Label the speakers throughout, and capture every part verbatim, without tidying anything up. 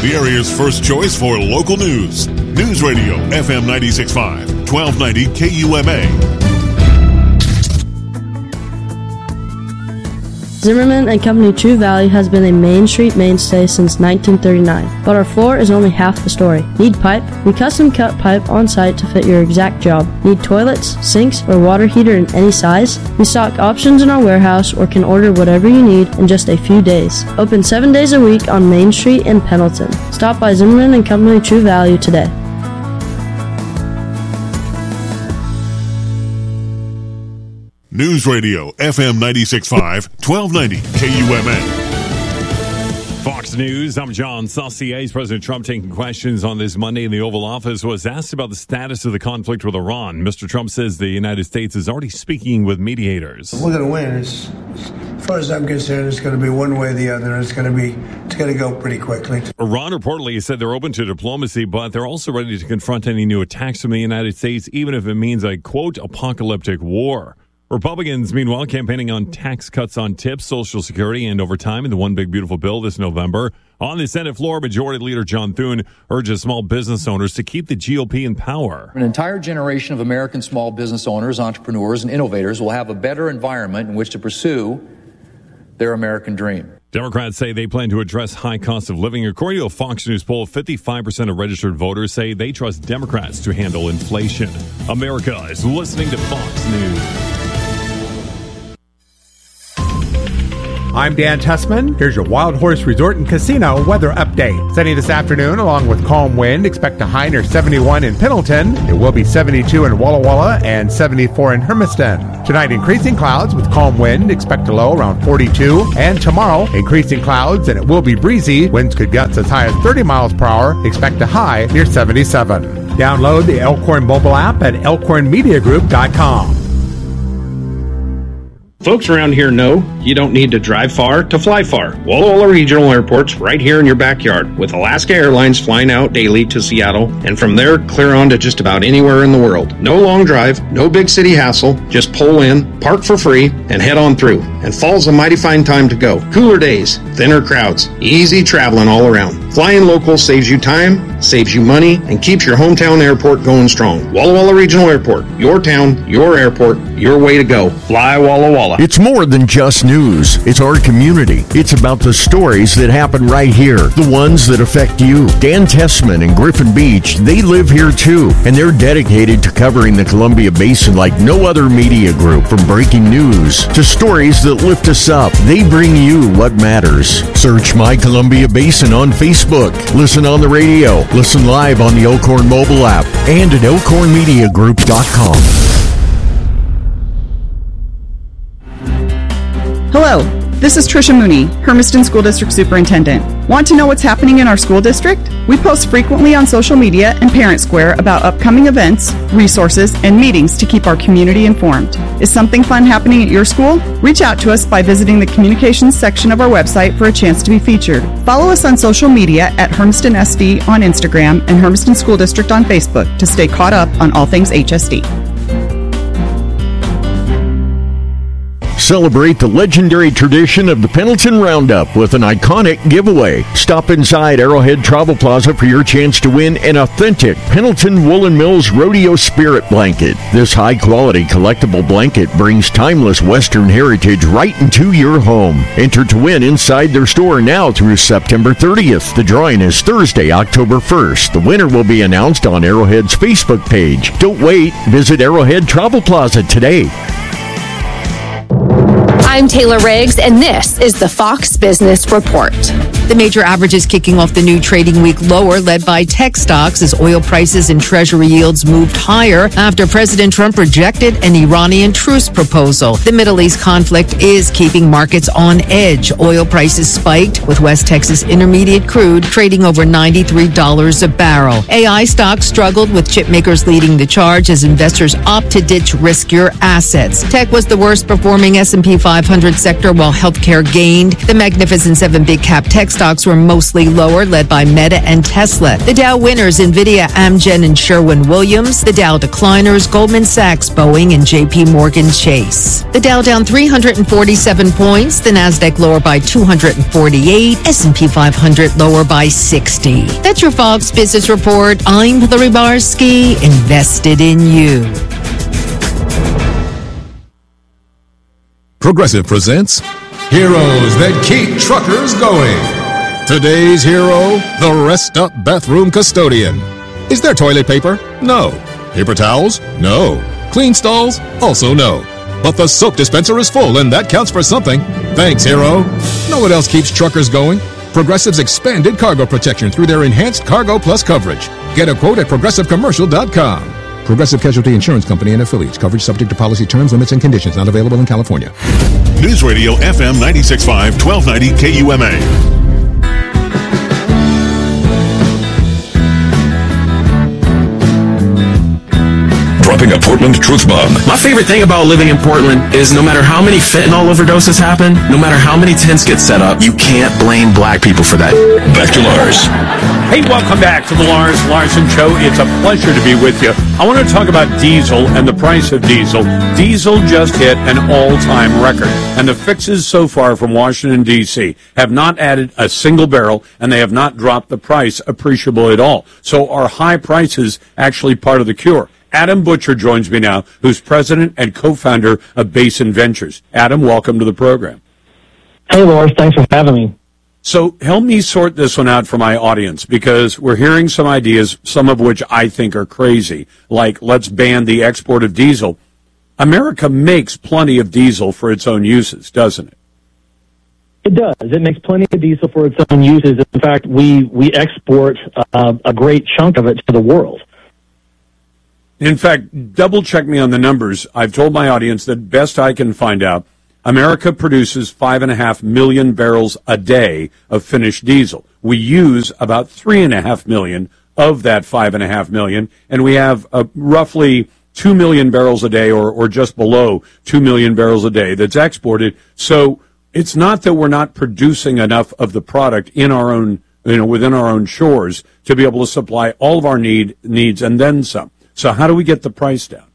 Speaker 1: the area's first choice for local news. News Radio F M ninety-six point five, twelve ninety K U M A.
Speaker 2: Zimmerman and Company True Value has been a Main Street mainstay since nineteen thirty-nine, but our floor is only half the story. Need pipe? We custom cut pipe on site to fit your exact job. Need toilets, sinks, or water heater in any size? We stock options in our warehouse or can order whatever you need in just a few days. Open seven days a week on Main Street in Pendleton. Stop by Zimmerman and Company True Value today.
Speaker 1: News Radio F M ninety-six point five, twelve ninety K U M A.
Speaker 3: Fox News, I'm John Saucier. President Trump taking questions on this Monday in the Oval Office was asked about the status of the conflict with Iran. Mister Trump says the United States is already speaking with mediators.
Speaker 4: We're going to win. It's, as far as I'm concerned, it's going to be one way or the other. It's going to be, it's going to go pretty quickly.
Speaker 3: Iran reportedly said they're open to diplomacy, but they're also ready to confront any new attacks from the United States, even if it means a, quote, apocalyptic war. Republicans, meanwhile, campaigning on tax cuts on tips, Social Security, and overtime in the One Big Beautiful Bill this November. On the Senate floor, Majority Leader John Thune urges small business owners to keep the G O P in power.
Speaker 5: An entire generation of American small business owners, entrepreneurs, and innovators will have a better environment in which to pursue their American dream.
Speaker 3: Democrats say they plan to address high cost of living. According to a Fox News poll, fifty-five percent of registered voters say they trust Democrats to handle inflation. America is listening to Fox News.
Speaker 6: I'm Dan Tessman. Here's your Wild Horse Resort and Casino weather update. Sunny this afternoon along with calm wind. Expect a high near seventy-one in Pendleton. It will be seventy-two in Walla Walla and seventy-four in Hermiston. Tonight, increasing clouds with calm wind. Expect a low around forty-two. And tomorrow, increasing clouds and it will be breezy. Winds could gust as high as thirty miles per hour. Expect a high near seventy-seven. Download the Elkhorn mobile app at elkhorn media group dot com.
Speaker 7: Folks around here know you don't need to drive far to fly far. Walla Walla Regional Airport's right here in your backyard, with Alaska Airlines flying out daily to Seattle, and from there clear on to just about anywhere in the world. No long drive, no big city hassle, just pull in, park for free, and head on through. And fall's a mighty fine time to go. Cooler days, thinner crowds, easy traveling all around. Flying local saves you time, saves you money, and keeps your hometown airport going strong. Walla Walla Regional Airport, your town, your airport, your way to go. Fly Walla Walla.
Speaker 8: It's more than just news. It's our community. It's about the stories that happen right here, the ones that affect you. Dan Tessman and Griffin Beach, they live here too, and they're dedicated to covering the Columbia Basin like no other media group. From breaking news to stories that lift us up, they bring you what matters. Search My Columbia Basin on Facebook. Listen on the radio. Listen live on the Elkhorn mobile app and at elkhorn media group dot com.
Speaker 9: Hello, this is Tricia Mooney, Hermiston School District Superintendent. Want to know what's happening in our school district? We post frequently on social media and Parent Square about upcoming events, resources, and meetings to keep our community informed. Is something fun happening at your school? Reach out to us by visiting the communications section of our website for a chance to be featured. Follow us on social media at Hermiston S D on Instagram and Hermiston School District on Facebook to stay caught up on all things H S D.
Speaker 8: Celebrate the legendary tradition of the Pendleton Roundup with an iconic giveaway. Stop inside Arrowhead Travel Plaza for your chance to win an authentic Pendleton Woolen Mills Rodeo Spirit Blanket. This high-quality collectible blanket brings timeless Western heritage right into your home. Enter to win inside their store now through September thirtieth. The drawing is Thursday, October first. The winner will be announced on Arrowhead's Facebook page. Don't wait. Visit Arrowhead Travel Plaza today.
Speaker 10: I'm Taylor Riggs, and this is the Fox Business Report. The major averages kicking off the new trading week lower, led by tech stocks as oil prices and treasury yields moved higher after President Trump rejected an Iranian truce proposal. The Middle East conflict is keeping markets on edge. Oil prices spiked, with West Texas Intermediate crude trading over ninety-three dollars a barrel. A I stocks struggled, with chip makers leading the charge as investors opt to ditch riskier assets. Tech was the worst performing S and P five hundred sector, while healthcare gained. The Magnificent Seven big cap tech stocks were mostly lower, led by Meta and Tesla. The Dow winners, Nvidia, Amgen, and Sherwin-Williams. The Dow decliners, Goldman Sachs, Boeing, and J P Morgan Chase. The Dow down three hundred forty-seven points. The Nasdaq lower by two hundred forty-eight. S and P five hundred lower by sixty. That's your Fox Business Report. I'm Hillary Barsky, invested in you.
Speaker 11: Progressive presents Heroes That Keep Truckers Going. Today's hero, the Rest Up Bathroom Custodian. Is there toilet paper? No. Paper towels? No. Clean stalls? Also no. But the soap dispenser is full, and that counts for something. Thanks, hero. Know what else keeps truckers going? Progressive's expanded cargo protection through their enhanced Cargo Plus coverage. Get a quote at progressive commercial dot com. Progressive Casualty Insurance Company and affiliates. Coverage subject to policy terms, limits, and conditions. Not available in California.
Speaker 1: News Radio F M ninety-six point five, twelve ninety K U M A.
Speaker 12: Dropping a Portland truth bomb.
Speaker 13: My favorite thing about living in Portland is no matter how many fentanyl overdoses happen, no matter how many tents get set up, you can't blame black people for that.
Speaker 12: Back to Lars.
Speaker 14: Hey, welcome back to the Lars Larson Show. It's a pleasure to be with you. I want to talk about diesel and the price of diesel. Diesel just hit an all-time record, and the fixes so far from Washington, D C have not added a single barrel, and they have not dropped the price appreciably at all. So are high prices actually part of the cure? Adam Butcher joins me now, who's president and co-founder of Basin Ventures. Adam, welcome to the program.
Speaker 15: Hey, Lars. Thanks for having me.
Speaker 14: So help me sort this one out for my audience, because we're hearing some ideas, some of which I think are crazy, like let's ban the export of diesel. America makes plenty of diesel for its own uses, doesn't it?
Speaker 15: It does. It makes plenty of diesel for its own uses. In fact, we, we export uh, a great chunk of it to the world.
Speaker 14: In fact, double check me on the numbers. I've told my audience that best I can find out, America produces five and a half million barrels a day of finished diesel. We use about three and a half million of that five and a half million, and we have uh, roughly two million barrels a day, or, or just below two million barrels a day that's exported. So it's not that we're not producing enough of the product in our own, you know, within our own shores to be able to supply all of our need needs and then some. So how do we get the price down?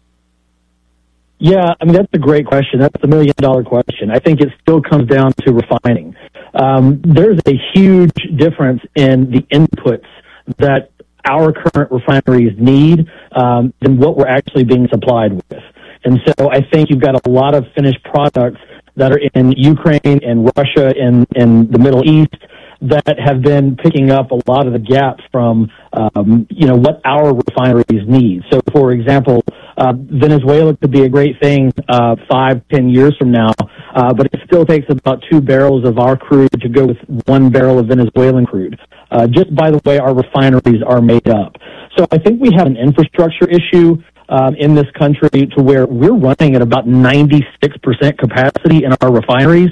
Speaker 15: Yeah, I mean, that's a great question. That's a million-dollar question. I think it still comes down to refining. Um, there's a huge difference in the inputs that our current refineries need um, than what we're actually being supplied with. And so I think you've got a lot of finished products that are in Ukraine and Russia and, and the Middle East that have been picking up a lot of the gap from, um, you know, what our refineries need. So, for example, uh, Venezuela could be a great thing uh, five, ten years from now, uh, but it still takes about two barrels of our crude to go with one barrel of Venezuelan crude, uh, just by the way our refineries are made up. So I think we have an infrastructure issue um, in this country to where we're running at about ninety-six percent capacity in our refineries.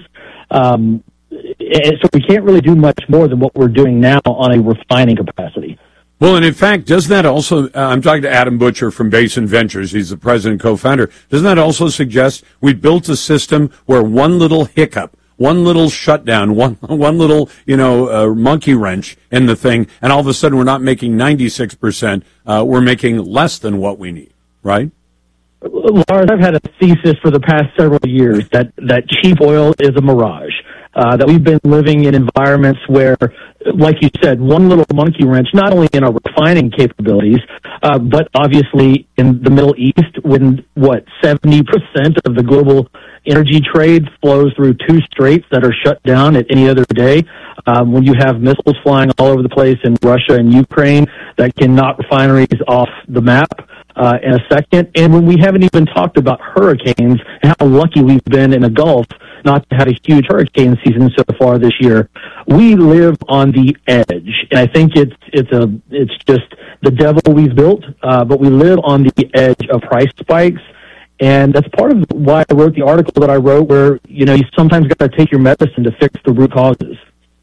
Speaker 15: Um, So we can't really do much more than what we're doing now on a refining capacity.
Speaker 14: Well, and in fact, doesn't that also, uh, I'm talking to Adam Butcher from Basin Ventures, he's the president and co-founder, doesn't that also suggest we built a system where one little hiccup, one little shutdown, one one little, you know, uh, monkey wrench in the thing, and all of a sudden we're not making ninety-six percent, uh, we're making less than what we need, right?
Speaker 15: Lars, I've had a thesis for the past several years that, that cheap oil is a mirage. Uh, that we've been living in environments where, like you said, one little monkey wrench, not only in our refining capabilities, uh, but obviously in the Middle East, when, what, seventy percent of the global energy trade flows through two straits that are shut down at any other day, um, when you have missiles flying all over the place in Russia and Ukraine that can knock refineries off the map uh, in a second, and when we haven't even talked about hurricanes and how lucky we've been in the Gulf not to have a huge hurricane season so far this year. We live on the edge, and I think it's it's a it's just the devil we've built. Uh, but we live on the edge of price spikes, and that's part of why I wrote the article that I wrote, where you know you sometimes got to take your medicine to fix the root causes.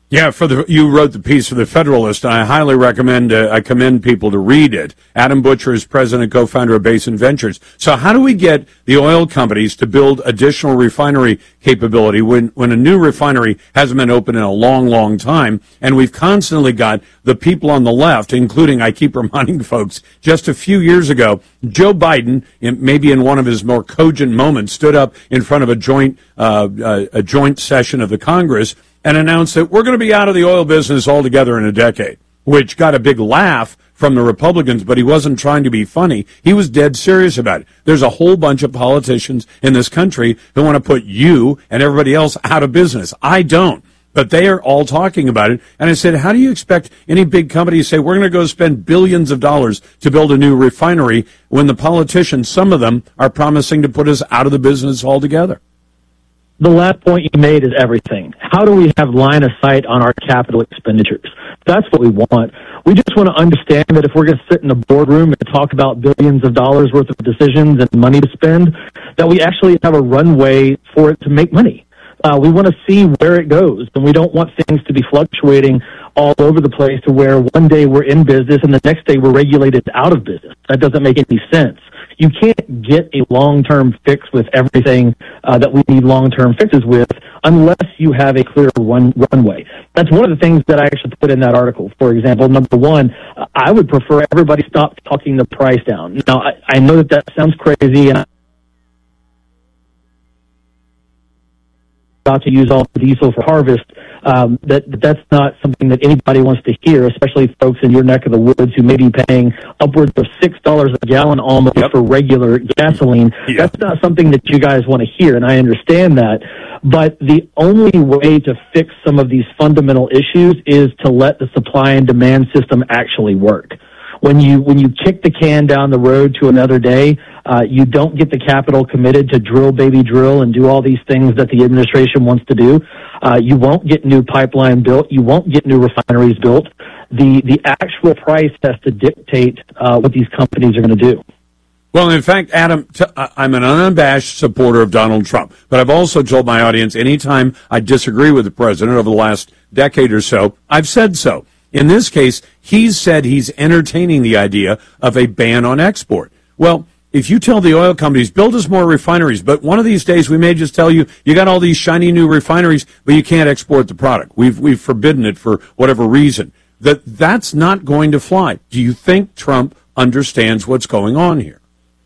Speaker 14: Yeah, for the you wrote the piece for the Federalist, and I highly recommend, uh, I commend people to read it. Adam Butcher is president and co-founder of Basin Ventures. So how do we get the oil companies to build additional refinery capability when, when a new refinery hasn't been open in a long, long time? And we've constantly got the people on the left, including, I keep reminding folks, just a few years ago, Joe Biden, in, maybe in one of his more cogent moments, stood up in front of a joint, uh, uh, a joint session of the Congress and announced that we're going to be out of the oil business altogether in a decade, which got a big laugh from the Republicans, but he wasn't trying to be funny. He was dead serious about it. There's a whole bunch of politicians in this country who want to put you and everybody else out of business. I don't, but they are all talking about it. And I said, how do you expect any big company to say, we're going to go spend billions of dollars to build a new refinery when the politicians, some of them, are promising to put us out of the business altogether?
Speaker 15: The last point you made is everything. How do we have line of sight on our capital expenditures? That's what we want. We just want to understand that if we're going to sit in a boardroom and talk about billions of dollars worth of decisions and money to spend, that we actually have a runway for it to make money. Uh, we want to see where it goes, and we don't want things to be fluctuating all over the place to where one day we're in business and the next day we're regulated out of business. That doesn't make any sense. You can't get a long-term fix with everything uh, that we need long-term fixes with unless you have a clear run, runway. That's one of the things that I actually put in that article. For example, number one, I would prefer everybody stop talking the price down. Now, I, I know that that sounds crazy, and I about to use all the diesel for harvest, um, that, that that's not something that anybody wants to hear, especially folks in your neck of the woods who may be paying upwards of six dollars a gallon almost yep. for regular gasoline. Yep. That's not something that you guys want to hear, and I understand that. But the only way to fix some of these fundamental issues is to let the supply and demand system actually work. When you when you kick the can down the road to another day, uh, you don't get the capital committed to drill, baby, drill, and do all these things that the administration wants to do. Uh, you won't get new pipeline built. You won't get new refineries built. The the actual price has to dictate uh, what these companies are going to do.
Speaker 14: Well, in fact, Adam, t- I'm an unabashed supporter of Donald Trump, but I've also told my audience anytime I disagree with the president over the last decade or so, I've said so. In this case, he's said he's entertaining the idea of a ban on export. Well, if you tell the oil companies, build us more refineries, but one of these days we may just tell you, you got all these shiny new refineries, but you can't export the product. We've we've forbidden it for whatever reason. That that's not going to fly. Do you think Trump understands what's going on here?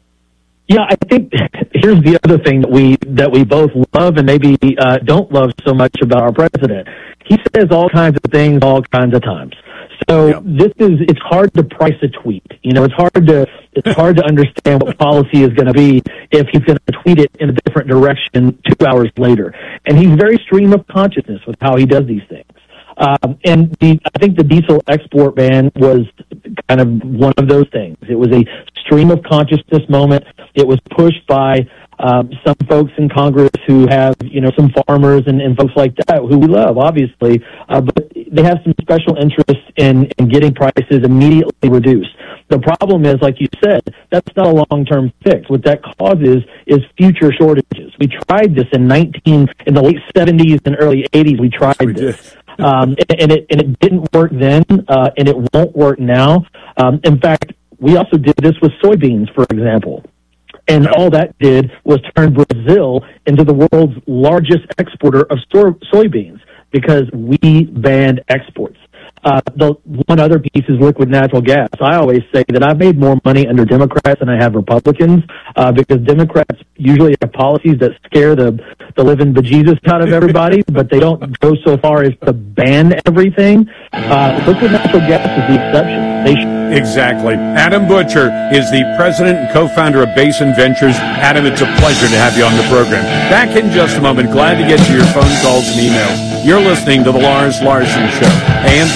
Speaker 15: Yeah, I think here's the other thing that we that we both love and maybe uh, don't love so much about our president. He says all kinds of things all kinds of times. So yep. this is it's hard to price a tweet. You know, it's hard to it's hard to understand what policy is going to be if he's going to tweet it in a different direction two hours later. And he's very stream of consciousness with how he does these things. Um, and the, I think the diesel export ban was kind of one of those things. It was a stream of consciousness moment. It was pushed by um, some folks in Congress who have, you know, some farmers and, and folks like that who we love, obviously, uh, but they have some special interest in, in getting prices immediately reduced. The problem is, like you said, that's not a long-term fix. What that causes is future shortages. We tried this in nineteen in the late seventies and early eighties. We tried we this. um, and, and it and it didn't work then, uh, and it won't work now. Um, in fact, we also did this with soybeans, for example. And all that did was turn Brazil into the world's largest exporter of so- soybeans because we banned exports. Uh, the one other piece is liquid natural gas. I always say that I've made more money under Democrats than I have Republicans, uh, because Democrats usually have policies that scare the, the living bejesus out of everybody, but they don't go so far as to ban everything. Uh, liquid natural gas is the exception. They sh-
Speaker 14: Exactly. Adam Butcher is the president and co-founder of Basin Ventures. Adam, it's a pleasure to have you on the program. Back in just a moment. Glad to get to your phone calls and emails. You're listening to The Lars Larson Show. And